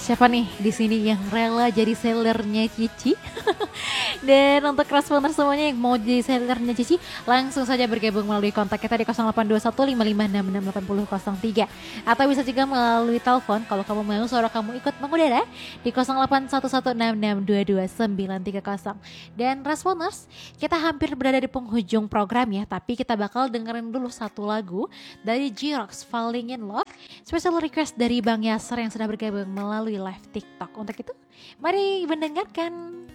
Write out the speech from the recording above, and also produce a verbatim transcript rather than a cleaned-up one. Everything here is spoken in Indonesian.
Siapa nih di sini yang rela jadi sellernya Cici? Dan untuk responder semuanya yang mau jadi sellernya Cici, langsung saja bergabung melalui kontak kita di nol delapan dua satu lima lima enam enam delapan nol nol tiga. Atau bisa juga melalui telepon kalau kamu mau suara kamu ikut mengudara di nol delapan satu satu enam enam dua dua sembilan tiga nol. Dan responders, kita hampir berada di penghujung program ya, tapi kita bakal dengerin dulu satu lagu dari J-Rocks, Falling in Love, special request dari Bang Yasser yang sudah bergabung melalui live TikTok. Untuk itu, mari mendengarkan.